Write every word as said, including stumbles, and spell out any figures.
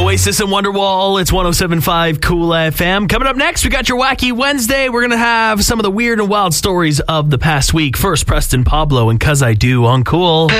Oasis and Wonderwall. It's one oh seven point five Cool F M. Coming up next, we got your Wacky Wednesday. We're going to have some of the weird and wild stories of the past week. First, Preston Pablo and 'Cause I Do on Cool.